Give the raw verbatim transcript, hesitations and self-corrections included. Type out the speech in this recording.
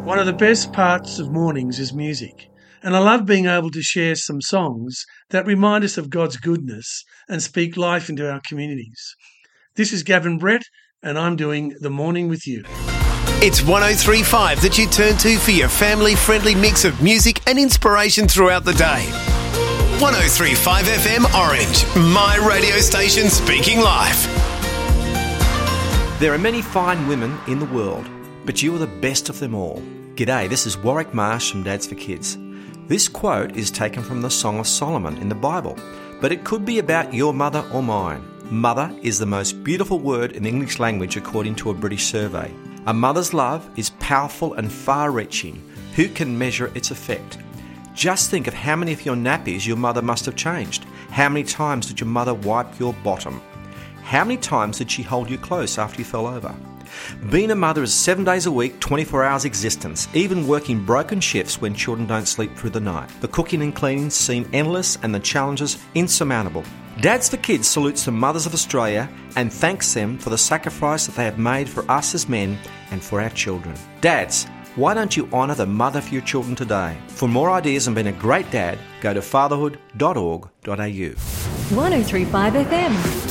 One of the best parts of mornings is music, and I love being able to share some songs that remind us of God's goodness and speak life into our communities. This is Gavin Brett, and I'm doing The Morning With You. It's one oh three point five that you turn to for your family-friendly mix of music and inspiration throughout the day. one oh three point five F M Orange, my radio station speaking life. There are many fine women in the world, but you are the best of them all. G'day, this is Warwick Marsh from Dads for Kids. This quote is taken from the Song of Solomon in the Bible, but it could be about your mother or mine. Mother is the most beautiful word in the English language according to a British survey. A mother's love is powerful and far-reaching. Who can measure its effect? Just think of how many of your nappies your mother must have changed. How many times did your mother wipe your bottom? How many times did she hold you close after you fell over? Being a mother is seven days a week, twenty-four hours existence, even working broken shifts when children don't sleep through the night. The cooking and cleaning seem endless and the challenges insurmountable. Dads for Kids salutes the mothers of Australia and thanks them for the sacrifice that they have made for us as men and for our children. Dads, why don't you honour the mother for your children today? For more ideas on being a great dad, go to fatherhood dot org dot a u. one oh three point five F M.